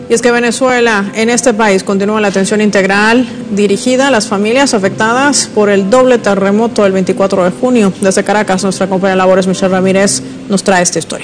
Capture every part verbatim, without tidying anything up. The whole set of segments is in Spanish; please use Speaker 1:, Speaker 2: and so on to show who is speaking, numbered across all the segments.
Speaker 1: Y es que Venezuela, en este país, continúa la atención integral dirigida a las familias afectadas por el doble terremoto del veinticuatro de junio. Desde Caracas, nuestra compañera de labores, Michelle Ramírez, nos trae esta historia.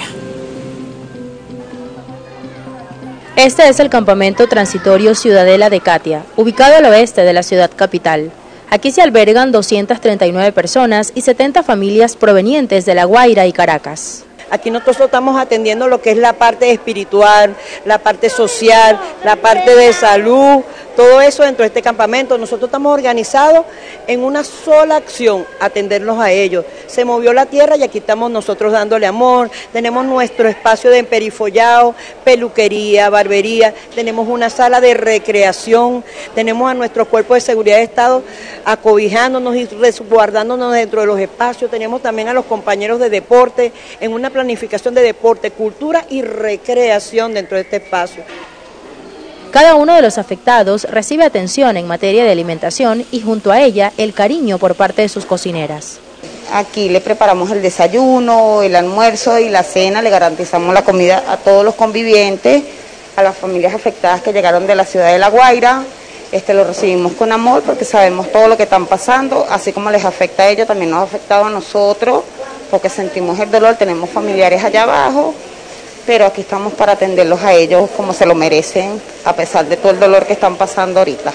Speaker 2: Este es el campamento transitorio Ciudadela de Catia, ubicado al oeste de la ciudad capital. Aquí se albergan doscientas treinta y nueve personas y setenta familias provenientes de La Guaira y Caracas.
Speaker 3: Aquí nosotros estamos atendiendo lo que es la parte espiritual, la parte social, la parte de salud, todo eso dentro de este campamento. Nosotros estamos organizados en una sola acción, atenderlos a ellos. Se movió la tierra y aquí estamos nosotros dándole amor. Tenemos nuestro espacio de emperifollado, peluquería, barbería, tenemos una sala de recreación, tenemos a nuestros cuerpos de seguridad de Estado acobijándonos y resguardándonos dentro de los espacios. Tenemos también a los compañeros de deporte en una planificación de deporte, cultura y recreación dentro de este espacio.
Speaker 2: Cada uno de los afectados recibe atención en materia de alimentación y junto a ella el cariño por parte de sus cocineras.
Speaker 4: Aquí le preparamos el desayuno, el almuerzo y la cena, le garantizamos la comida a todos los convivientes, a las familias afectadas que llegaron de la ciudad de La Guaira. Este, lo recibimos con amor porque sabemos todo lo que están pasando, así como les afecta a ellos, también nos ha afectado a nosotros, porque sentimos el dolor, tenemos familiares allá abajo, pero aquí estamos para atenderlos a ellos como se lo merecen, a pesar de todo el dolor que están pasando ahorita.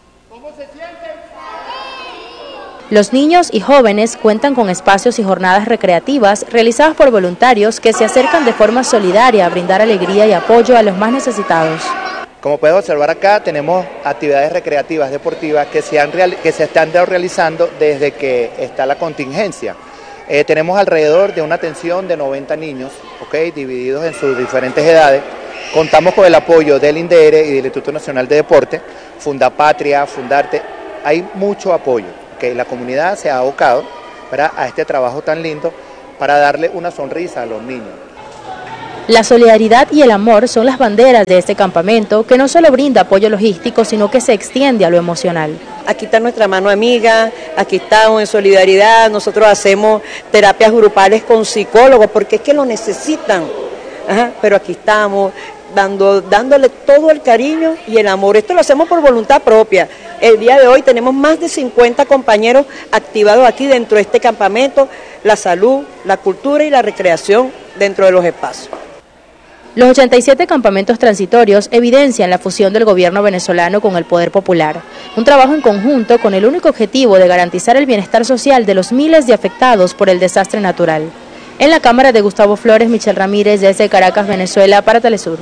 Speaker 2: Los niños y jóvenes cuentan con espacios y jornadas recreativas realizadas por voluntarios que se acercan de forma solidaria a brindar alegría y apoyo a los más necesitados.
Speaker 5: Como puedes observar acá, tenemos actividades recreativas deportivas que se, han real, que se están realizando desde que está la contingencia. Eh, tenemos alrededor de una atención de noventa niños, okay, divididos en sus diferentes edades. Contamos con el apoyo del INDERE y del Instituto Nacional de Deporte, Fundapatria, Fundarte. Hay mucho apoyo. Okay. La comunidad se ha abocado, ¿verdad?, a este trabajo tan lindo para darle una sonrisa a los niños.
Speaker 2: La solidaridad y el amor son las banderas de este campamento, que no solo brinda apoyo logístico, sino que se extiende a lo emocional.
Speaker 3: Aquí está nuestra mano amiga, aquí estamos en solidaridad, nosotros hacemos terapias grupales con psicólogos, porque es que lo necesitan. Ajá, pero aquí estamos dando, dándole todo el cariño y el amor. Esto lo hacemos por voluntad propia. El día de hoy tenemos más de cincuenta compañeros activados aquí dentro de este campamento, la salud, la cultura y la recreación dentro de los espacios.
Speaker 2: Los ochenta y siete campamentos transitorios evidencian la fusión del gobierno venezolano con el poder popular, un trabajo en conjunto con el único objetivo de garantizar el bienestar social de los miles de afectados por el desastre natural. En la cámara de Gustavo Flores, Michelle Ramírez, desde Caracas, Venezuela, para Telesur.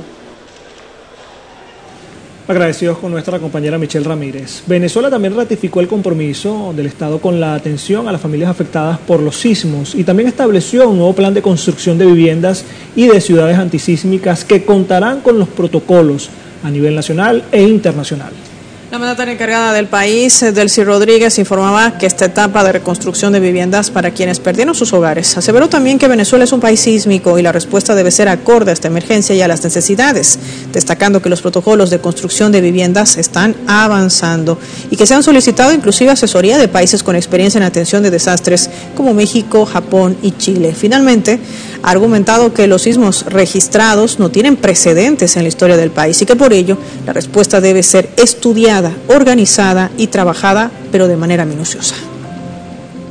Speaker 6: Agradecidos con nuestra compañera Michelle Ramírez. Venezuela también ratificó el compromiso del Estado con la atención a las familias afectadas por los sismos y también estableció un nuevo plan de construcción de viviendas y de ciudades antisísmicas que contarán con los protocolos a nivel nacional e internacional.
Speaker 1: La mandataria encargada del país, Delcy Rodríguez, informaba que esta etapa de reconstrucción de viviendas para quienes perdieron sus hogares. Aseveró también que Venezuela es un país sísmico y la respuesta debe ser acorde a esta emergencia y a las necesidades, destacando que los protocolos de construcción de viviendas están avanzando y que se han solicitado inclusive asesoría de países con experiencia en atención de desastres como México, Japón y Chile. Finalmente, ha argumentado que los sismos registrados no tienen precedentes en la historia del país y que por ello la respuesta debe ser estudiada, organizada y trabajada, pero de manera minuciosa.